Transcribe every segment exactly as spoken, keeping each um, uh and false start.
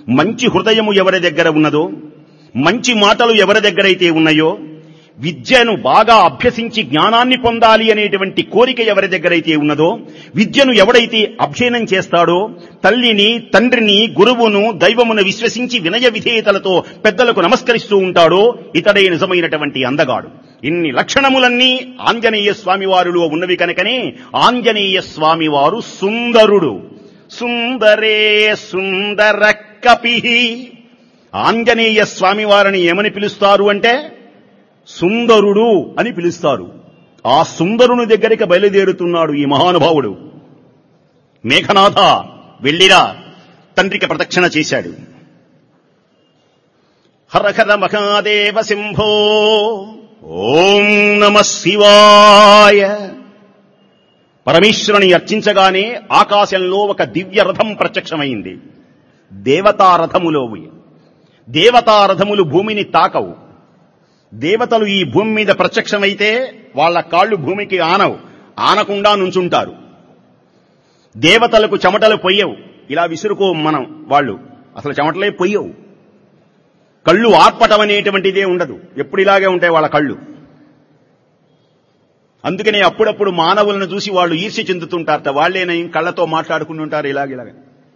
మంచి హృదయము ఎవరి దగ్గర ఉన్నదో, మంచి మాటలు ఎవరి దగ్గరైతే ఉన్నాయో, విద్యను బాగా అభ్యసించి జ్ఞానాన్ని పొందాలి అనేటువంటి కోరిక ఎవరి దగ్గరైతే ఉన్నదో, విద్యను ఎవడైతే అధ్యయనం చేస్తాడో, తల్లిని, తండ్రిని, గురువును, దైవమును విశ్వసించి వినయ విధేయతలతో పెద్దలకు నమస్కరిస్తూ ఉంటాడో ఇతడే నిజమైనటువంటి అందగాడు. ఇన్ని లక్షణములన్నీ ఆంజనేయ స్వామి వారిలో ఉన్నవి కనుకనే ఆంజనేయ స్వామి వారు సుందరుడు. సుందరే సుందర కపిహి. ఆంజనేయ స్వామి వారిని ఏమని పిలుస్తారు అంటే సుందరుడు అని పిలుస్తారు. ఆ సుందరుని దగ్గరికి బయలుదేరుతున్నాడు ఈ మహానుభావుడు. మేఘనాథ వెళ్ళిరా, తండ్రికి ప్రదక్షిణ చేశాడు. హర హర మహాదేవ శంభో, ఓం నమః శివాయ. పరమేశ్వరుని అర్చించగానే ఆకాశంలో ఒక దివ్య రథం ప్రత్యక్షమైంది. దేవతారథములో దేవతారథములు భూమిని తాకవు. దేవతలు ఈ భూమి మీద ప్రత్యక్షమైతే వాళ్ళ కాళ్లు భూమికి ఆనవు, ఆనకుండా నుంచుంటారు. దేవతలకు చెమటలు పొయ్యవు, ఇలా విసురుకో మనం వాళ్ళు అసలు చెమటలే పొయ్యవు. కళ్ళు ఆర్పటం అనేటువంటిదే ఉండదు, ఎప్పుడు ఇలాగే ఉంటాయి వాళ్ళ కళ్ళు. అందుకనే అప్పుడప్పుడు మానవులను చూసి వాళ్ళు ఈర్ష్య చెందుతుంటారట. వాళ్ళేనా కళ్ళతో మాట్లాడుకుంటుంటారు ఇలాగిలాగ.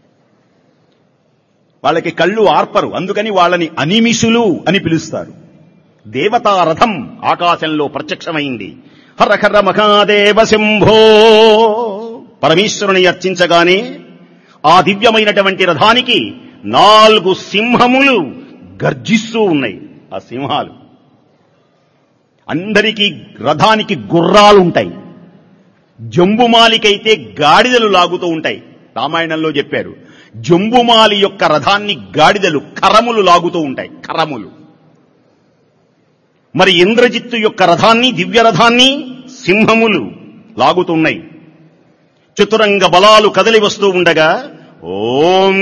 వాళ్ళకి కళ్ళు ఆర్పరు, అందుకని వాళ్ళని అనిమిషులు అని పిలుస్తారు. దేవతారథం ఆకాశంలో ప్రత్యక్షమైంది. హర హర మహాదేవ శంభో. పరమేశ్వరుని అర్చించగానే ఆ దివ్యమైనటువంటి రథానికి నాలుగు సింహములు గర్జిస్తూ ఉన్నాయి. ఆ సింహాలు అందరికీ రథానికి గుర్రాలుంటాయి. జంబుమాలికైతే గాడిదలు లాగుతూ ఉంటాయి. రామాయణంలో చెప్పారు, జంబుమాలి యొక్క రథాన్ని గాడిదలు కరములు లాగుతూ ఉంటాయి. కరములు. మరి ఇంద్రజిత్తు యొక్క రథాన్ని, దివ్య రథాన్ని సింహములు లాగుతున్నాయి. చతురంగ బలాలు కదిలి వస్తూ ఉండగా ఓం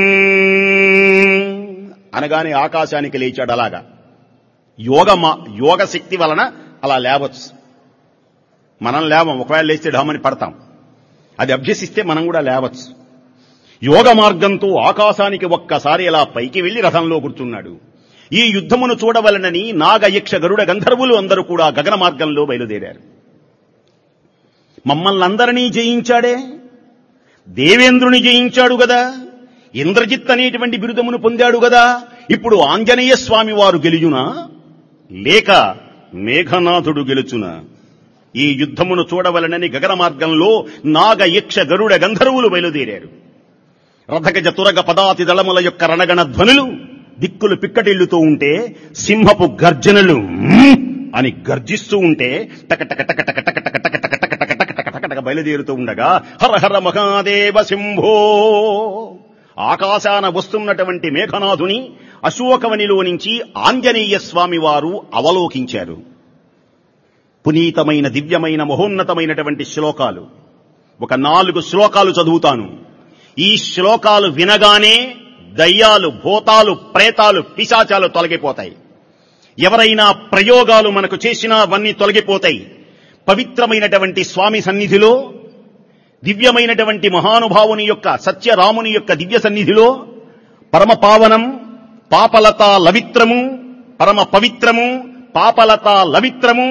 అనగానే ఆకాశానికి లేచాడు. అలాగా యోగ యోగ శక్తి వలన అలా లేవచ్చు. మనం లేవం, ఒకవేళ లేస్తే ఢామని పడతాం. అది అభ్యసిస్తే మనం కూడా లేవచ్చు. యోగ మార్గంతో ఆకాశానికి ఒక్కసారి అలా పైకి వెళ్లి రథంలో కూర్చున్నాడు. ఈ యుద్ధమును చూడవలనని నాగ, యక్ష, గరుడ, గంధర్వులు అందరూ కూడా గగన మార్గంలో బయలుదేరారు. మమ్మల్ని అందరినీ జయించాడే, దేవేంద్రుని జయించాడు గదా, ఇంద్రజిత్ అనేటువంటి బిరుదమును పొందాడు గదా, ఇప్పుడు ఆంజనేయ స్వామి వారు గెలుచునా లేక మేఘనాథుడు గెలుచునా? ఈ యుద్ధమును చూడవలనని గగన మార్గంలో నాగ, యక్ష, గరుడ, గంధర్వులు బయలుదేరారు. రథగజ తురగ పదాతి దళముల యొక్క రణగణ ధ్వనులు దిక్కులు పిక్కటిల్లుతూ ఉంటే, సింహపు గర్జనలు అని గర్జిస్తూ ఉంటే టకటక టక టక టక టక టక టక టక టక టక టక టక బయలుదేరుతూ ఉండగా హర హర మహాదేవ శంభో. ఆకాశాన వస్తున్నటువంటి మేఘనాథుని అశోకవనిలో నుంచి ఆంజనేయ స్వామి వారు అవలోకించారు. పునీతమైన దివ్యమైన మహోన్నతమైనటువంటి శ్లోకాలు, ఒక నాలుగు శ్లోకాలు చదువుతాను. ఈ శ్లోకాలు వినగానే దయ్యాలు, భూతాలు, ప్రేతాలు, పిశాచాలు తొలగిపోతాయి. ఎవరైనా ప్రయోగాలు మనకు చేసినా అవన్నీ తొలగిపోతాయి. పవిత్రమైనటువంటి స్వామి సన్నిధిలో, దివ్యమైనటువంటి మహానుభావుని యొక్క సత్యరాముని యొక్క దివ్య సన్నిధిలో పరమ పావనం, పాపలత లవిత్రము, పరమ పవిత్రము, పాపలత లవిత్రము,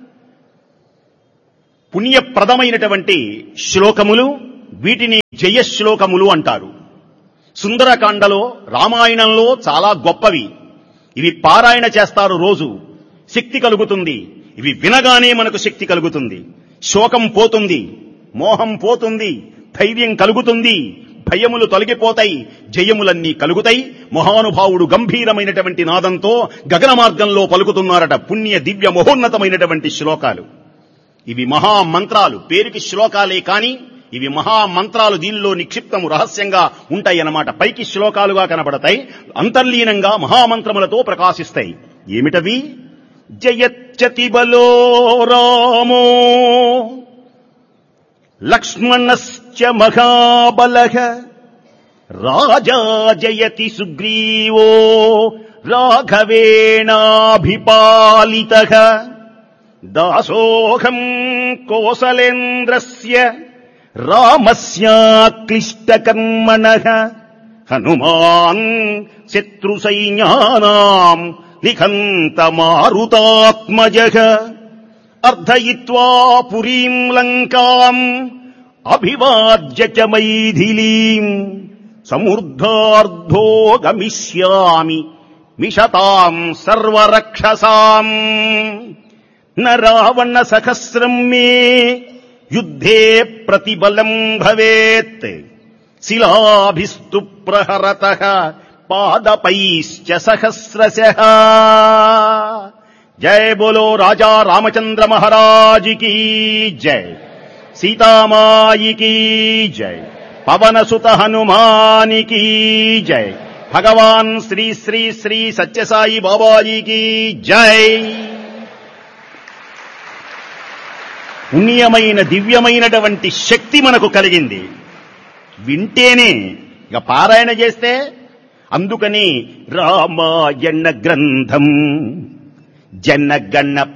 పుణ్యప్రదమైనటువంటి శ్లోకములు, వీటిని జయశ్లోకములు అంటారు. సుందరకాండలో, రామాయణంలో చాలా గొప్పవి. ఇవి పారాయణ చేస్తారు రోజు, శక్తి కలుగుతుంది. ఇవి వినగానే మనకు శక్తి కలుగుతుంది, శోకం పోతుంది, మోహం పోతుంది, ధైర్యం కలుగుతుంది, భయములు తొలగిపోతాయి, జయములన్నీ కలుగుతాయి. మహానుభావుడు గంభీరమైనటువంటి నాదంతో గగన మార్గంలో పలుకుతున్నారట పుణ్య దివ్య మహోన్నతమైనటువంటి శ్లోకాలు. ఇవి మహామంత్రాలు, పేరుకి శ్లోకాలే కాని ఇవి మహామంత్రాలు. దీనిలో నిక్షిప్తము రహస్యంగా ఉంటాయన్నమాట. పైకి శ్లోకాలుగా కనబడతాయి, అంతర్లీనంగా మహామంత్రములతో ప్రకాశిస్తాయి. ఏమిటవి? జయత్యతి బలో రామో లక్ష్మణశ్చ మహాబలః రాజా జయతి సుగ్రీవో రాఘవేణాభిపాలితః దాసోహం కోసలేంద్రస్య రామస్యాక్లిష్టకర్మణః హనుమాన్ శత్రు సైన్యానాం నిఖంత మారుతాత్మజః అర్ధయిత్వా పురీం లంకాం అభివాజ్య చ మైథిలీం సమూర్ధార్ధో గమిష్యామి మిషతాం సర్వరక్షసాం న రావణ సహస్రం మే యుద్ధే ప్రతిబలం భవేత్ శిలాభిస్తు ప్రహరతః పాదపైశ్చ సహస్రశః. జయ బోలో రాజా రామచంద్ర మహారాజ్ కీ జై, సీతామాయి కీ జై, పవన సుత హనుమాని కీ జై, భగవాన్ శ్రీ శ్రీ శ్రీ సత్యసాయి బాబాజీ కీ జై. పుణ్యమైన దివ్యమైనటువంటి శక్తి మనకు కలిగింది. వింటేనే, ఇక పారాయణ చేస్తే. అందుకని రామాయణ గ్రంథం జనగణ